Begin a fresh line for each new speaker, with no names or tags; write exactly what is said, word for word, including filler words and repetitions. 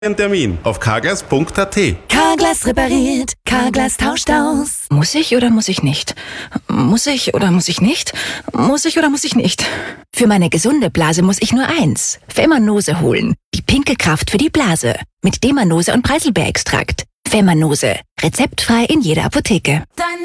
Einen Termin auf carglass punkt a t.
Carglass repariert, Carglass tauscht aus.
Muss ich oder muss ich nicht? Muss ich oder muss ich nicht? Muss ich oder muss ich nicht? Für meine gesunde Blase muss ich nur eins. Femanose holen. Die pinke Kraft für die Blase. Mit Demanose und Preiselbeerextrakt. Femanose. Rezeptfrei in jeder Apotheke.
Dein